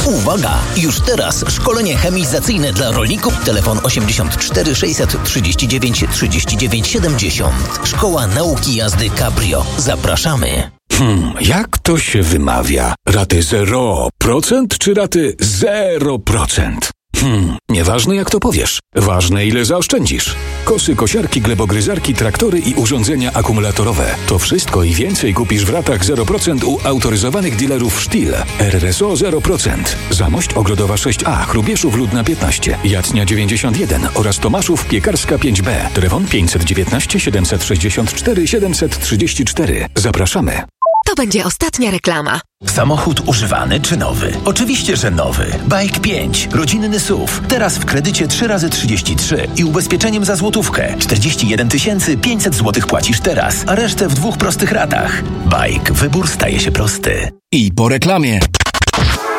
Uwaga! Już teraz szkolenie chemizacyjne dla rolników. Telefon 84 639 39 70. Szkoła Nauki Jazdy Cabrio. Zapraszamy. Jak to się wymawia? Raty 0% czy raty 0%? Nieważne jak to powiesz. Ważne ile zaoszczędzisz. Kosy, kosiarki, glebogryzarki, traktory i urządzenia akumulatorowe. To wszystko i więcej kupisz w ratach 0% u autoryzowanych dealerów Stihl. RRSO 0%. Zamość Ogrodowa 6A, Hrubieszów Ludna 15, Jacnia 91 oraz Tomaszów Piekarska 5B. Telefon 519 764 734. Zapraszamy. To będzie ostatnia reklama. Samochód używany czy nowy? Oczywiście, że nowy. Bike 5. Rodzinny SUV. Teraz w kredycie 3x33 i ubezpieczeniem za złotówkę. 41 500 zł płacisz teraz, a resztę w 2 prostych ratach. Bike. Wybór staje się prosty. I po reklamie.